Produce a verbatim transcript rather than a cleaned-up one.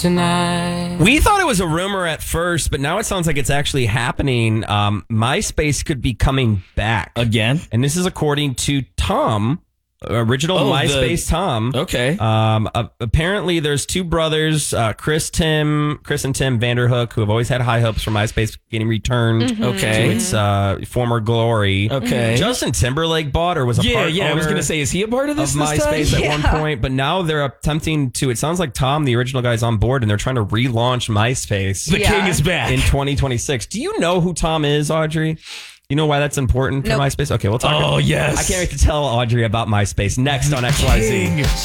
tonight. We thought it was a rumor at first, but now it sounds like it's actually happening. Um, MySpace could be coming back again, and this is according to Tom, original oh, MySpace the, Tom. Okay. Um, uh, apparently, there's two brothers, uh, Chris, Tim, Chris and Tim Vanderhook, who have always had high hopes for MySpace getting returned mm-hmm. okay. to its uh, former glory. Okay. Justin Timberlake bought or was a yeah, part yeah. I was going to say, is he a part of this? Of this MySpace time? at yeah. one point, but now they're attempting to. It sounds like Tom, the original guy, is on board, and they're trying to relaunch MySpace. The yeah. king is back in twenty twenty-six. Do you know who Tom is, Audrey? You know why that's important for nope. MySpace? Okay, we'll talk. Oh, about, yes. I can't wait to tell Audrey about MySpace next on X Y Z.